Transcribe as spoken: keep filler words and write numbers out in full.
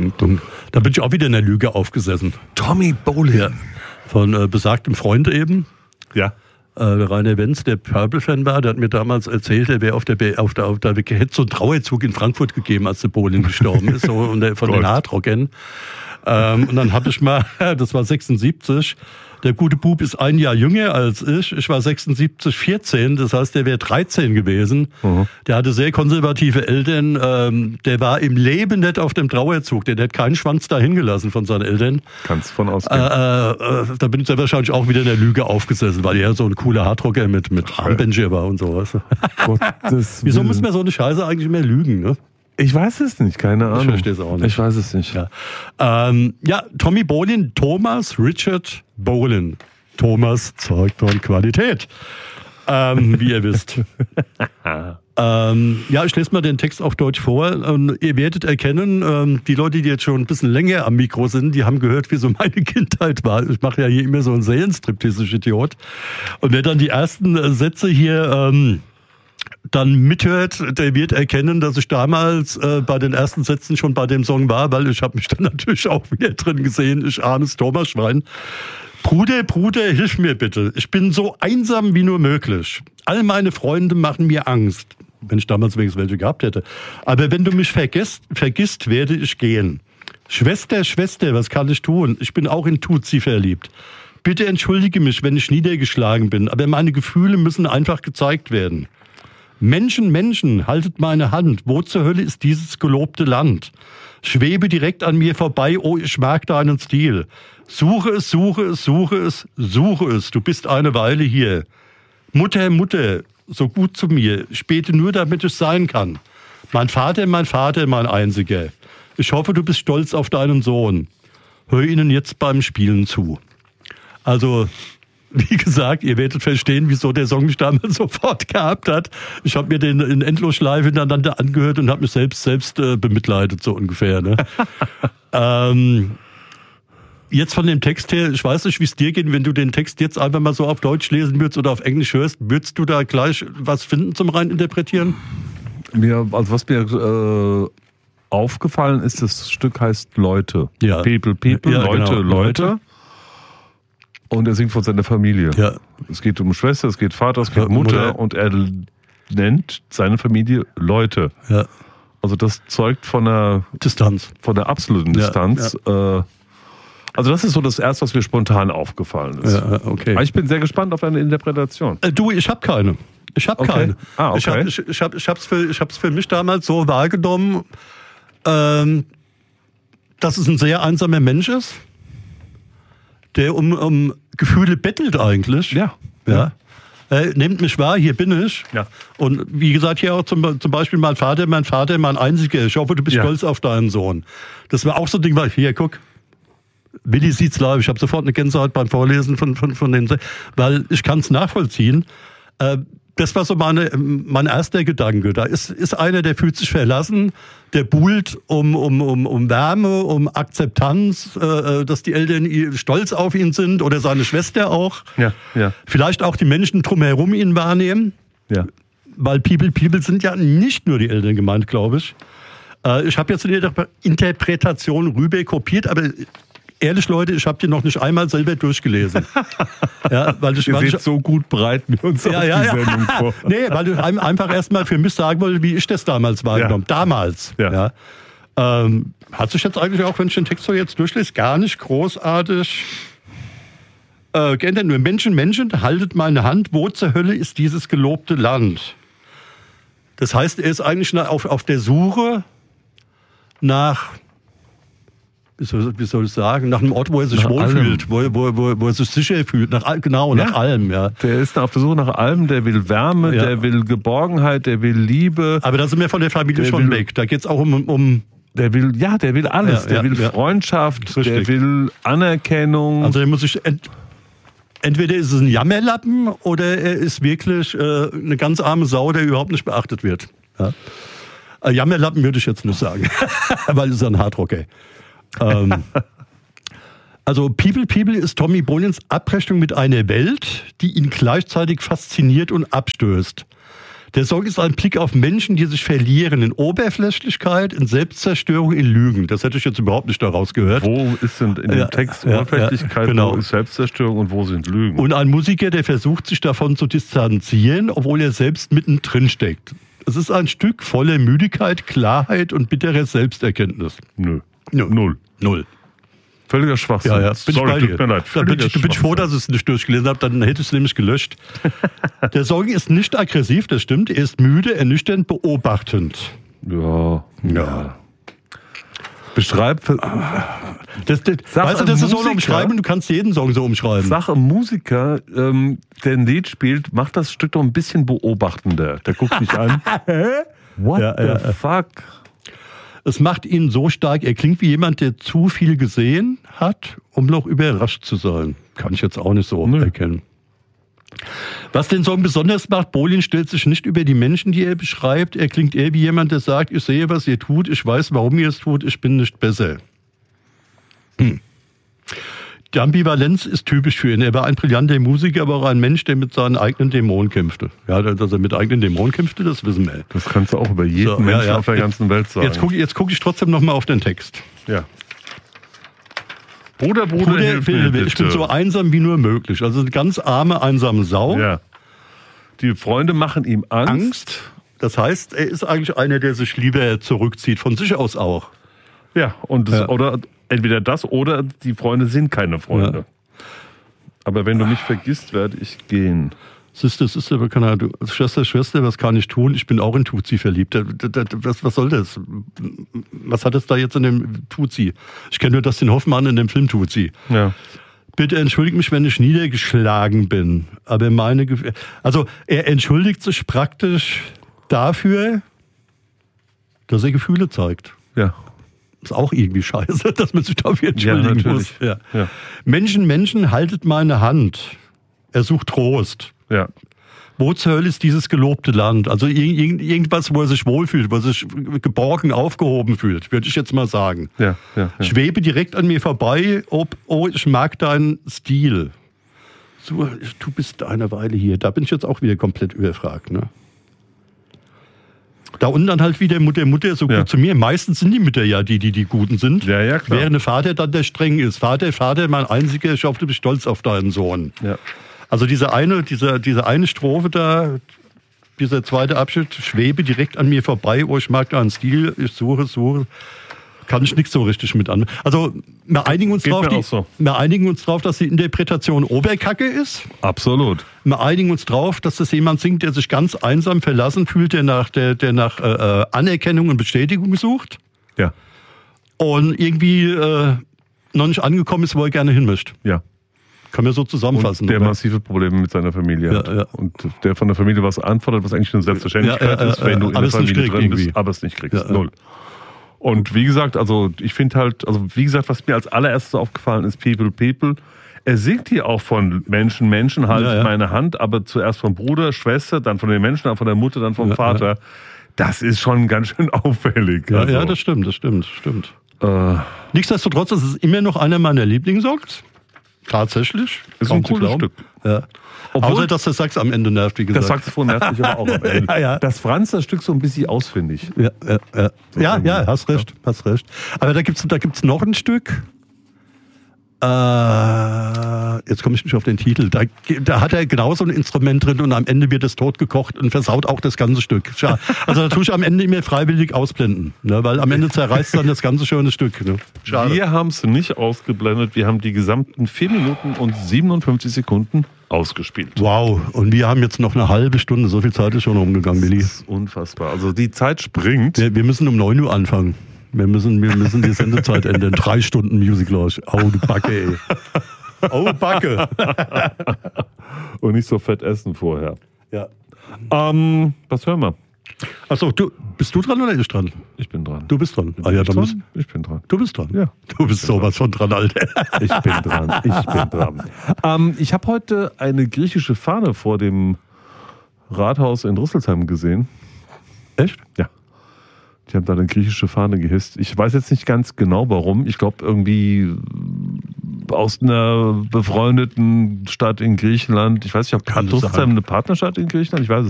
dumm, dumm. Da bin ich auch wieder in der Lüge aufgesessen. Tommy Bolin. Ja. Von äh, besagtem Freund eben. Ja. Äh, Rainer Wenz, der Purple-Fan war, der hat mir damals erzählt, er wäre auf der, auf der, auf der, hätte so einen Trauerzug in Frankfurt gegeben, als der Bolin gestorben ist, so, und der, von den Hardrockern. Ähm, und dann habe ich mal, das war sechsundsiebzig, der gute Bub ist ein Jahr jünger als ich. Ich war sechsundsiebzig, vierzehn, das heißt, der wäre dreizehn gewesen. Mhm. Der hatte sehr konservative Eltern. Ähm, der war im Leben nicht auf dem Trauerzug. Der hat keinen Schwanz dahin gelassen von seinen Eltern. Kannst von ausgehen. Äh, äh, da bin ich ja wahrscheinlich auch wieder in der Lüge aufgesessen, weil er so ein cooler Hardrocker mit, mit Armbändchen war und sowas. Wieso muss man so eine Scheiße eigentlich mehr lügen, ne? Ich weiß es nicht, keine Ahnung. Ich verstehe es auch nicht. Ich weiß es nicht. Ja, ähm, ja Tommy Bolin, Thomas Richard Bolin. Thomas zeugt von Qualität, ähm, wie ihr wisst. ähm, ja, ich lese mal den Text auf Deutsch vor. Und ihr werdet erkennen, ähm, die Leute, die jetzt schon ein bisschen länger am Mikro sind, die haben gehört, wie so meine Kindheit war. Ich mache ja hier immer so einen Seelenstriptease, Idiot. Und wer dann die ersten äh, Sätze hier... Ähm, dann mithört, der wird erkennen, dass ich damals äh, bei den ersten Sätzen schon bei dem Song war, weil ich habe mich dann natürlich auch wieder drin gesehen, ich armes Thomas-Schwein. Bruder, Bruder, hilf mir bitte. Ich bin so einsam wie nur möglich. All meine Freunde machen mir Angst, wenn ich damals wenigstens welche gehabt hätte. Aber wenn du mich vergisst, vergisst, werde ich gehen. Schwester, Schwester, was kann ich tun? Ich bin auch in Tutsi verliebt. Bitte entschuldige mich, wenn ich niedergeschlagen bin, aber meine Gefühle müssen einfach gezeigt werden. Menschen, Menschen, haltet meine Hand. Wo zur Hölle ist dieses gelobte Land? Schwebe direkt an mir vorbei, oh, ich mag deinen Stil. Suche es, suche es, suche es, suche es. Du bist eine Weile hier. Mutter, Mutter, so gut zu mir. Ich bete nur, damit ich sein kann. Mein Vater, mein Vater, mein Einziger. Ich hoffe, du bist stolz auf deinen Sohn. Hör ihnen jetzt beim Spielen zu. Also... Wie gesagt, ihr werdet verstehen, wieso der Song mich damals sofort gehabt hat. Ich habe mir den in Endlosschleife hintereinander angehört und habe mich selbst selbst äh, bemitleidet, so ungefähr. Ne? ähm, jetzt von dem Text her, ich weiß nicht, wie es dir geht, wenn du den Text jetzt einfach mal so auf Deutsch lesen würdest oder auf Englisch hörst, würdest du da gleich was finden zum Reininterpretieren? Mir, also was mir äh, aufgefallen ist, das Stück heißt Leute. Ja. People, People, ja, Leute, genau. Leute. Und er singt von seiner Familie. Ja. Es geht um Schwester, es geht Vater, es geht ja, Mutter, Mutter und er nennt seine Familie Leute. Ja. Also das zeugt von der Distanz, von der absoluten Distanz. Ja, ja. Also das ist so das Erste, was mir spontan aufgefallen ist. Ja, okay. Aber ich bin sehr gespannt auf deine Interpretation. Äh, du, ich habe keine. Ich habe okay. keine. Ah, okay. Ich habe ich, ich hab, ich hab's für, ich hab's für mich damals so wahrgenommen, ähm, dass es ein sehr einsamer Mensch ist, der um, um Gefühle bettelt eigentlich. Ja. Ja. Äh, nehmt mich wahr, hier bin ich. Ja. Und wie gesagt, hier auch zum, zum Beispiel mein Vater, mein Vater, mein Einziger. Ich hoffe, du bist ja. stolz auf deinen Sohn. Das war auch so ein Ding, weil, hier, guck, Willi sieht's live. Ich habe sofort eine Gänsehaut beim Vorlesen von, von, von dem, weil ich kann es nachvollziehen. Äh, Das war so meine, mein erster Gedanke. Da ist, ist einer, der fühlt sich verlassen, der buhlt um, um, um, um Wärme, um Akzeptanz, äh, dass die Eltern stolz auf ihn sind oder seine Schwester auch. Ja, ja. Vielleicht auch die Menschen drumherum ihn wahrnehmen. Ja. Weil People, People sind ja nicht nur die Eltern gemeint, glaube ich. Äh, ich habe jetzt eine Interpretation rüber kopiert, aber... Ehrlich, Leute, ich habe die noch nicht einmal selber durchgelesen. Ja, weil ich, Ihr weil seht ich, so gut bereiten wir uns ja, auf ja, die ja. Sendung vor. Nee, weil ich einfach erstmal für mich sagen wollte, wie ich das damals wahrgenommen. Ja. Damals. Ja. Ja. Ähm, hat sich jetzt eigentlich auch, wenn ich den Text so jetzt durchlese, gar nicht großartig äh, geändert. Nur Menschen, Menschen, haltet meine Hand. Wo zur Hölle ist dieses gelobte Land? Das heißt, er ist eigentlich auf, auf der Suche nach... Wie soll, wie soll ich sagen, nach einem Ort, wo er sich wohlfühlt, wo, wo, wo, wo er sich sicher fühlt, nach, genau, ja. nach allem, ja. Der ist auf der Suche nach allem, der will Wärme, ja. der will Geborgenheit, der will Liebe. Aber da sind wir von der Familie der schon will, weg. Da geht's auch um, um... Der will, ja, der will alles. Ja, der ja, will ja. Freundschaft, der will Anerkennung. Also der muss sich... Ent, entweder ist es ein Jammerlappen oder er ist wirklich äh, eine ganz arme Sau, der überhaupt nicht beachtet wird. Ja. Äh, Jammerlappen würde ich jetzt nicht sagen, weil es ist ein Hardrocker. ähm, also People People ist Tommy Bolins Abrechnung mit einer Welt, die ihn gleichzeitig fasziniert und abstößt. Der Song ist ein Blick auf Menschen, die sich verlieren in Oberflächlichkeit, in Selbstzerstörung, in Lügen. Das hätte ich jetzt überhaupt nicht daraus gehört. Wo ist denn in dem Ja, Text ja, Oberflächlichkeit, ja, genau. wo ist Selbstzerstörung und wo sind Lügen? Und ein Musiker, der versucht, sich davon zu distanzieren, obwohl er selbst mittendrin steckt. Es ist ein Stück voller Müdigkeit, Klarheit und bitterer Selbsterkenntnis. Nö. Nö. Null. Null. Völliger Schwachsinn. Ja, ja, bin Sorry, ich bei dir. tut mir leid. Da bin ich, Völliger bin ich froh, Schwachsinn. dass ich es nicht durchgelesen habe, dann hätte ich es nämlich gelöscht. Der Song ist nicht aggressiv, das stimmt. Er ist müde, ernüchternd, beobachtend. Ja. Ja. Beschreib. Das, das, Sag weißt du, ein das ist so ein Musiker- Umschreiben, du kannst jeden Song so umschreiben. Sag ein Musiker, ähm, der ein Lied spielt, macht das Stück doch ein bisschen beobachtender. Der guckt mich an. What Ja, the ja. fuck? Es macht ihn so stark, er klingt wie jemand, der zu viel gesehen hat, um noch überrascht zu sein. Kann ich jetzt auch nicht so Nö. erkennen. Was den Song besonders macht, Bolin stellt sich nicht über die Menschen, die er beschreibt. Er klingt eher wie jemand, der sagt, ich sehe, was ihr tut, ich weiß, warum ihr es tut, ich bin nicht besser. Hm. Die Ambivalenz ist typisch für ihn. Er war ein brillanter Musiker, aber auch ein Mensch, der mit seinen eigenen Dämonen kämpfte. Ja, dass er mit eigenen Dämonen kämpfte, das wissen wir. Das kannst du auch über jeden So, ja, Menschen ja. auf der Jetzt- ganzen Welt sagen. Jetzt gucke jetzt guck ich trotzdem noch mal auf den Text. ja. Bruder, Bruder, Bruder, hilf mir Hilfe, bitte. ich bin so einsam wie nur möglich. Also eine ganz arme, einsame Sau. Ja. Die Freunde machen ihm Angst. Angst. Das heißt, er ist eigentlich einer, der sich lieber zurückzieht, von sich aus auch. Ja, und das, Ja. oder entweder das oder die Freunde sind keine Freunde. Ja. Aber wenn du mich vergisst, werde ich gehen. Sister, Sister, was kann er, du, Schwester, Schwester, was kann ich tun? Ich bin auch in Tutsi verliebt. Da- da- da- Was, was soll das? Was hat es da jetzt in dem Tutsi? Ich kenne nur Dustin Hoffmann in dem Film Tutsi. Ja. Bitte entschuldigt mich, wenn ich niedergeschlagen bin. Aber meine, Gef- also er entschuldigt sich praktisch dafür, dass er Gefühle zeigt. Ja. Ist auch irgendwie scheiße, dass man sich dafür entschuldigen Ja, muss. natürlich. Ja. Ja. Menschen, Menschen, haltet meine Hand. Er sucht Trost. Ja. Wo zur Hölle ist dieses gelobte Land? Also irg- irg- irgendwas, wo er sich wohlfühlt, wo er sich geborgen, aufgehoben fühlt, würde ich jetzt mal sagen. Ja. Ja. ja. Schwebe direkt an mir vorbei, ob, oh, ich mag deinen Stil. So, du bist eine Weile hier. Da bin ich jetzt auch wieder komplett überfragt. Ne? Da unten dann halt wieder Mutter, Mutter so Ja. gut zu mir. Meistens sind die Mütter ja die, die die Guten sind. Ja, ja, klar. Während der Vater dann der streng ist. Vater, Vater, mein einziger, ich hoffe, du bist stolz auf deinen Sohn. Ja. Also diese eine, diese, diese eine Strophe da, dieser zweite Abschnitt, schwebe direkt an mir vorbei, oh, ich mag deinen Stil, ich suche, suche, kann ich nichts so richtig mit an. Also wir einigen uns Geht drauf, mir die, auch so. wir einigen uns drauf, dass die Interpretation Oberkacke ist. Absolut. Wir einigen uns drauf, dass das jemand singt, der sich ganz einsam verlassen fühlt, der nach, der, der nach äh, äh, Anerkennung und Bestätigung sucht Ja. und irgendwie äh, noch nicht angekommen ist, wo er gerne hin möchte. Ja. Kann man so zusammenfassen. Und der oder? massive Probleme mit seiner Familie Ja, hat. ja. Und der von der Familie was anfordert, was eigentlich eine Selbstverständlichkeit Ja, ja, ist, wenn du in aber der es nicht Familie kriegt drin bist, irgendwie. aber es nicht kriegst. Ja, ja. Null. Und wie gesagt, also ich finde halt, also wie gesagt, was mir als allererstes aufgefallen ist, People, People. Er singt hier auch von Menschen, Menschen, halt Ja, ja. meine Hand, aber zuerst vom Bruder, Schwester, dann von den Menschen, dann von der Mutter, dann vom Ja, Vater. Das ist schon ganz schön auffällig. Ja, also, ja, das stimmt, das stimmt, das stimmt. äh, Nichtsdestotrotz, es ist immer noch einer meiner Lieblingssongs. Tatsächlich. Ist Kaum ein zu cooles glauben. Stück. Ja. Obwohl- Außer, dass der Sax am Ende nervt, wie gesagt. Das Saxophon nervt mich aber auch am Ende. Ja, ja. Das Franz das Stück so ein bisschen ausfindig. Ja, ja, ja. ja, ja, hast recht, hast recht. Aber da gibt's, da gibt's noch ein Stück. Äh, jetzt komme ich nicht auf den Titel. Da, da hat er genauso ein Instrument drin und am Ende wird es totgekocht und versaut auch das ganze Stück. Schade. Also da tue ich am Ende immer freiwillig ausblenden, ne? Weil am Ende zerreißt dann das ganze schöne Stück. Ne? Schade. Wir haben es nicht ausgeblendet. Wir haben die gesamten vier Minuten und siebenundfünfzig Sekunden ausgespielt. Wow, und wir haben jetzt noch eine halbe Stunde. So viel Zeit ist schon rumgegangen, Willi. Das ist unfassbar. Also die Zeit springt. Wir, wir müssen um neun Uhr anfangen. Wir müssen, wir müssen die Sendezeit ändern. Drei Stunden Music Lounge. Oh, du Backe, ey. Oh, Backe. Und nicht so fett essen vorher. Ja. Ähm, was hören wir? Achso, du, bist du dran oder ich dran? Ich bin dran. Du bist dran. Ah ja, ich, dann bist, dran? ich bin dran. du bist dran. Ja. Du bist sowas von dran, Alter. Ich bin dran. Ich bin dran. Ähm, ich habe heute eine griechische Fahne vor dem Rathaus in Rüsselsheim gesehen. Echt? Ja. Die haben da eine griechische Fahne gehisst. Ich weiß jetzt nicht ganz genau warum. Ich glaube irgendwie aus einer befreundeten Stadt in Griechenland. Ich weiß nicht, ob Kann Rüsselsheim sein. eine Partnerstadt in Griechenland? Ich weiß es